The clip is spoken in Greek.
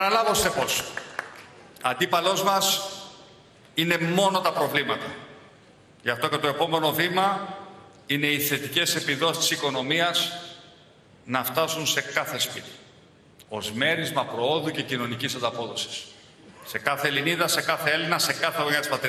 Παραλάβω στεπώς. Αντίπαλός μας είναι μόνο τα προβλήματα. Γι' αυτό και το επόμενο βήμα είναι οι θετικές επιδόσεις της οικονομίας να φτάσουν σε κάθε σπίτι, ως μέρισμα προόδου και κοινωνικής ανταπόδοσης. Σε κάθε Ελληνίδα, σε κάθε Έλληνα, σε κάθε γωνιά της πατρίδας.